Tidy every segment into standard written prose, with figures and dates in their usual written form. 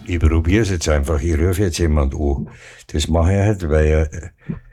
Ich probiere es jetzt einfach. Ich rufe jetzt jemand an. Das mache ich halt, weil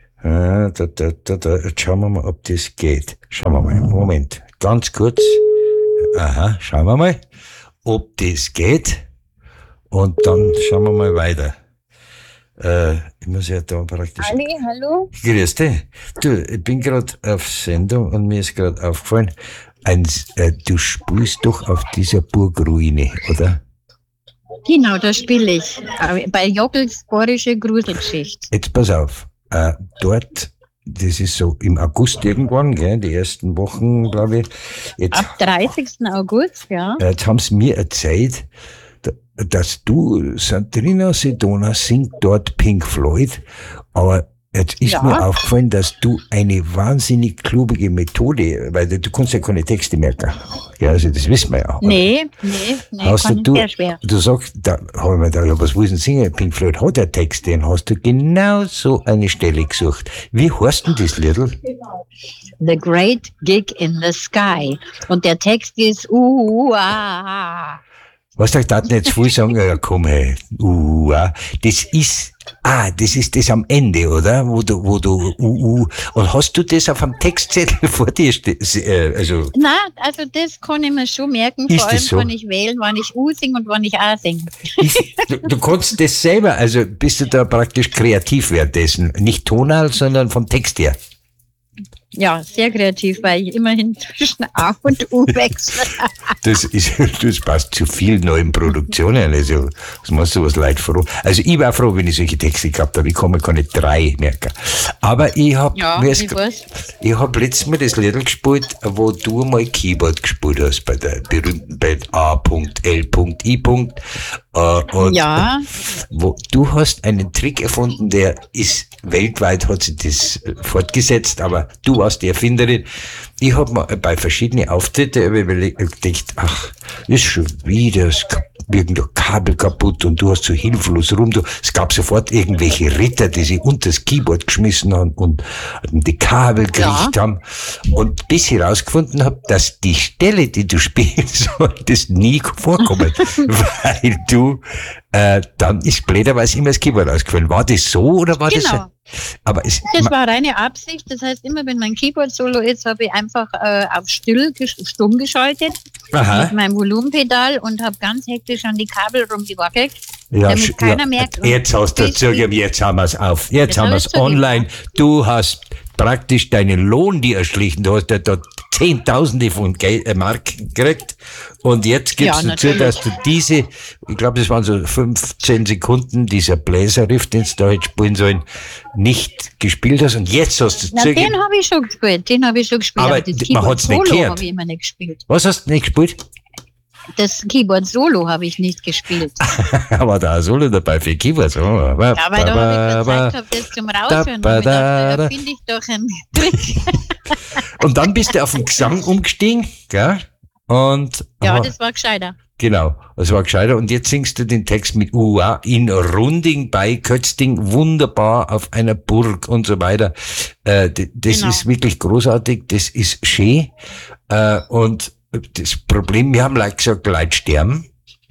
jetzt schauen wir mal, ob das geht. Schauen wir mal. Moment. Ganz kurz. Aha, schauen wir mal, ob das geht. Und dann schauen wir mal weiter. Ich muss ja da praktisch... Hallo? Grüß dich. Du, ich bin gerade auf Sendung und mir ist gerade aufgefallen, du spielst doch auf dieser Burgruine, oder? Genau, da spiele ich. Bei Jockels bayerische Gruselgeschichte. Jetzt pass auf. Dort, das ist so im August irgendwann, gell, die ersten Wochen, glaube ich. Jetzt, Ab 30. August, ja. Jetzt haben sie mir erzählt, dass du, Sandrina Sedona singt dort Pink Floyd, aber jetzt ist mir aufgefallen, dass du eine wahnsinnig klubige Methode, weil du kannst ja keine Texte merken. Ja, also das wissen wir ja. Nee, Hast du, sehr schwer. Du sagst, da habe ich mir gedacht, was willst du denn singen? Pink Floyd hat ja Text, den hast du genau so eine Stelle gesucht. Wie heißt denn das Liedl? The Great Gig in the Sky. Und der Text ist Was ich da nicht viel sagen, ja komm hey, das ist das am Ende, oder? Wo du und hast du das auf einem Textzettel vor dir also? Nein, also das kann ich mir schon merken, Ist vor allem so? kann ich wählen, wann ich singe und wann ich A singe. Du kannst das selber, also bist du da praktisch kreativ währenddessen, nicht tonal, sondern vom Text her. Ja, sehr kreativ, weil ich immerhin zwischen A und U wechsle. Das passt zu vielen neuen Produktionen. Also, das machst du was leid froh. Also, ich war froh, wenn ich solche Texte gehabt habe. Ich kann mir keine 3 merken. Aber ich hab letztes Mal das Lied gespielt, wo du mal Keyboard gespielt hast, bei der berühmten Band A.L.I. Wo du hast einen Trick erfunden, der ist weltweit, hat sich das fortgesetzt, aber du warst die Erfinderin. Ich habe mal bei verschiedenen Auftritten überlegt, ach, ist schon wieder irgendein Kabel kaputt und du hast so hilflos rum. Es gab sofort irgendwelche Ritter, die sich unter das Keyboard geschmissen haben und die Kabel gekriegt haben. Und bis ich herausgefunden habe, dass die Stelle, die du spielst, das nie vorkommen, weil du, dann ist blöderweise immer das Keyboard ausgefallen. War das so oder war das? Aber das war reine Absicht. Das heißt, immer wenn mein Keyboard-Solo ist, habe ich einfach auf stumm geschaltet mit meinem Volumenpedal und habe ganz hektisch an die Kabel rumgewackelt, damit keiner merkt. Jetzt hast du zugegeben, jetzt haben wir es auf. Jetzt haben wir es online. Du hast praktisch deinen Lohn dir erschlichen. Du hast ja dort Zehntausende von Mark gekriegt. Und jetzt gibst du zu, dass du diese, ich glaube, das waren so 15 Sekunden, dieser Bläserriff, den du da hättest spielen sollen, nicht gespielt hast. Und jetzt hast du zugegeben. Den habe ich schon gespielt. Aber das man hat es nicht gehört. habe ich immer nicht gespielt. Was hast du nicht gespielt? Das Keyboard-Solo habe ich nicht gespielt. Aber da ein Solo dabei für Keyboard-Solo. Ja, weil da habe ich Zeit gehabt, das zum Raushören. Da finde ich doch einen Trick. Und dann bist du auf den Gesang umgestiegen, gell? Und, das war gescheiter. Genau, das war gescheiter. Und jetzt singst du den Text mit in Runding bei Kötzting, wunderbar auf einer Burg und so weiter. Das ist wirklich großartig, das ist schön. Und das Problem, wir haben Leute gesagt, Leute sterben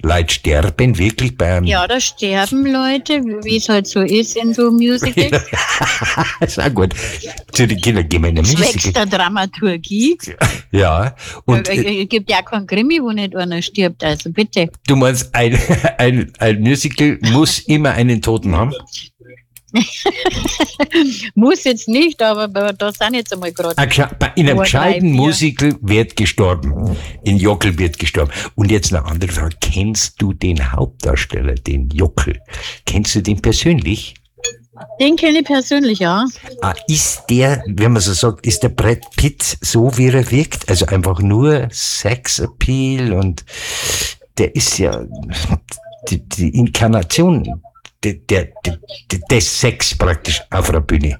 wirklich bei einem... Ja, da sterben Leute, wie es halt so ist in so Musicals. Ist auch gut. Zu den Kindern gehen wir in eine Musical. Zwecks der Dramaturgie. Ja. Und es gibt ja keinen Krimi, wo nicht einer stirbt, also bitte. Du meinst, ein Musical muss immer einen Toten haben? Muss jetzt nicht, aber da sind jetzt einmal gerade. In einem gescheiten Musical wird gestorben. In Jockel wird gestorben. Und jetzt eine andere Frage. Kennst du den Hauptdarsteller, den Jockel? Kennst du den persönlich? Den kenne ich persönlich, ja. Ist der, wenn man so sagt, ist der Brad Pitt so, wie er wirkt? Also einfach nur Sexappeal und der ist ja die Inkarnation des Sex praktisch auf der Bühne.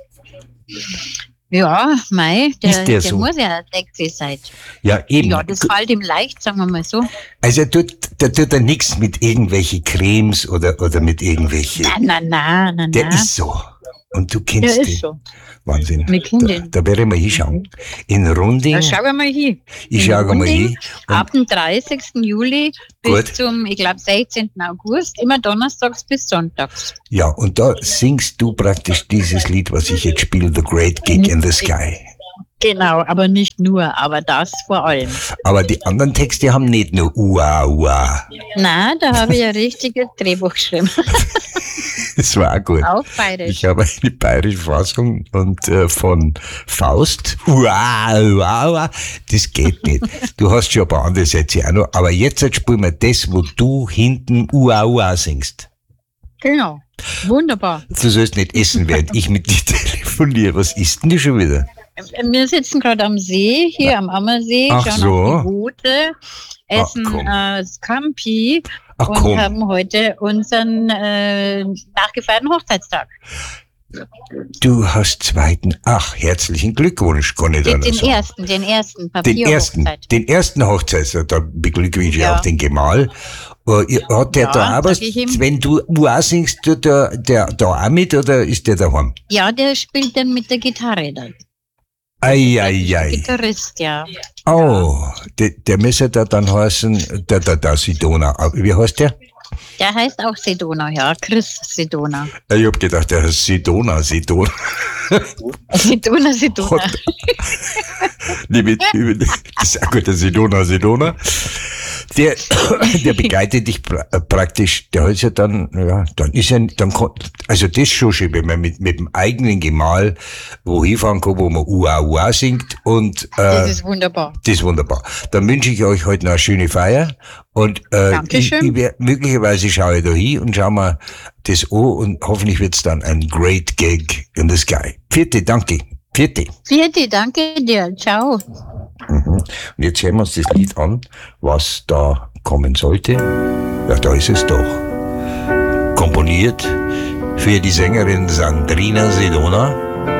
Ja, der so? Muss ja sexy sein. Ja, eben. Ja, das fällt ihm leicht, sagen wir mal so. Also der tut er nichts mit irgendwelchen Cremes oder mit irgendwelchen... Nein. Der ist so. Und du kennst den. So. Wahnsinn. Wir kennen den. Da werde ich mal hinschauen. In Runding. Da schauen wir mal hin. Ich schaue mal hin. Ab dem 30. Juli bis zum, ich glaube, 16. August, immer donnerstags bis sonntags. Ja, und da singst du praktisch dieses Lied, was ich jetzt spiele, The Great Gig in the Sky. Genau, aber nicht nur, aber das vor allem. Aber die anderen Texte haben nicht nur Ua, Ua. Nein, da habe ich ein richtiges Drehbuch geschrieben. Das war auch gut. Auf Bayerisch. Ich habe eine bayerische Fassung und von Faust. Ua, Ua, Ua. Das geht nicht. Du hast schon ein paar andere Sätze auch noch. Aber jetzt spielen wir das, wo du hinten Ua, Ua singst. Genau. Wunderbar. Du sollst nicht essen, während ich mit dir telefoniere. Was isst denn die schon wieder? Wir sitzen gerade am See, hier am Ammersee, schauen auf die Boote, essen Scampi und haben heute unseren nachgefeierten Hochzeitstag. Du hast zweiten. Ach, herzlichen Glückwunsch, kann ich da noch sagen. Den ersten Papierhochzeit. Den ersten Hochzeitstag, da beglückwünsche ich auch den Gemahl. Hat der da auch was, wenn du auch singst, der auch mit oder ist der daheim? Ja, der spielt dann mit der Gitarre dann. Ei. Gitarrist, ja. Oh, der müsste da dann heißen, der Sidona. Wie heißt der? Der heißt auch Sedona, ja, Chris Sedona. Ich hab gedacht, der heißt Sidona. Sedona. Das ist auch gut, der Sidona. Der begleitet dich praktisch, der ist ja dann, also das schon schön, wenn man mit dem eigenen Gemahl wo hinfahren kann, wo man Ua Ua singt und, das ist wunderbar. Das ist wunderbar. Dann wünsche ich euch heute noch eine schöne Feier und, möglicherweise schaue ich da hin und schaue mir das an und hoffentlich wird's dann ein Great Gig in the Sky. Vierte, danke. Vierte, danke dir. Ciao. Und jetzt hören wir uns das Lied an, was da kommen sollte. Ja, da ist es doch. Komponiert für die Sängerin Sandrina Sedona,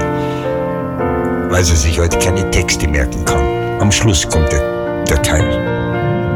weil sie sich heute keine Texte merken kann. Am Schluss kommt der Teil.